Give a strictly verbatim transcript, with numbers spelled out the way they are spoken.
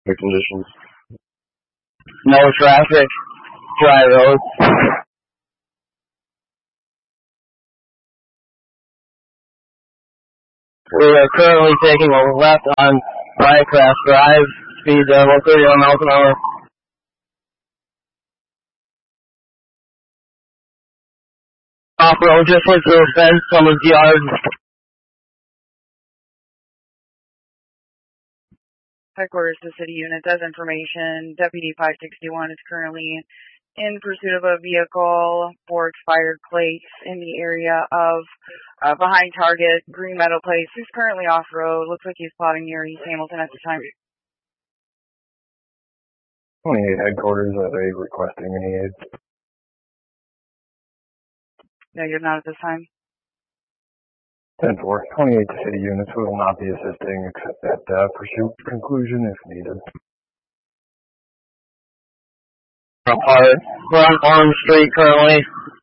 The conditions. No traffic, dry roads. We are currently taking a left on Rycraft Drive, speed uh, one thirty-one miles an hour. Off-road, just went through a fence, someone's yard. Headquarters to City Unit does information. Deputy five sixty-one is currently in pursuit of a vehicle for expired plates in the area of uh, behind Target, Green Meadow Place. He's currently off-road. Looks like he's plotting near East Hamilton at the time. twenty-eight headquarters, are they requesting any aid? No, you're not at this time. ten four, twenty-eight city units will not be assisting except at uh, pursuit conclusion if needed. Apart. We're on Orange Street currently.